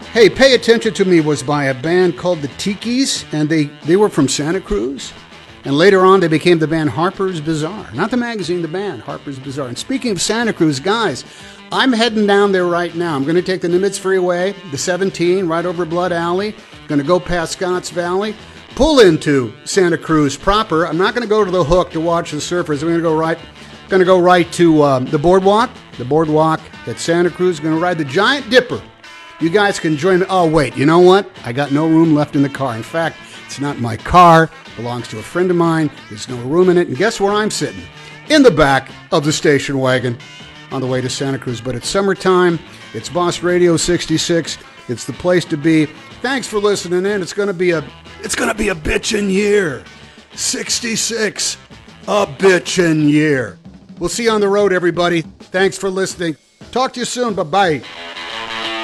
Hey, Pay Attention to Me was by a band called the Tikis, and they were from Santa Cruz. And later on, they became the band Harper's Bazaar. Not the magazine, the band, Harper's Bazaar. And speaking of Santa Cruz, guys, I'm heading down there right now. I'm going to take the Nimitz Freeway, the 17, right over Blood Alley. Going to go past Scotts Valley, pull into Santa Cruz proper. I'm not going to go to the Hook to watch the surfers. I'm going to go right to the boardwalk at Santa Cruz. Going to ride the Giant Dipper. You guys can join me. Oh, wait, you know what? I got no room left in the car. In fact, it's not my car. It belongs to a friend of mine. There's no room in it. And guess where I'm sitting? In the back of the station wagon on the way to Santa Cruz. But it's summertime. It's Boss Radio 66. It's the place to be. Thanks for listening in. It's going to be a bitchin' year. 66. A bitchin' year. We'll see you on the road, everybody. Thanks for listening. Talk to you soon. Bye-bye.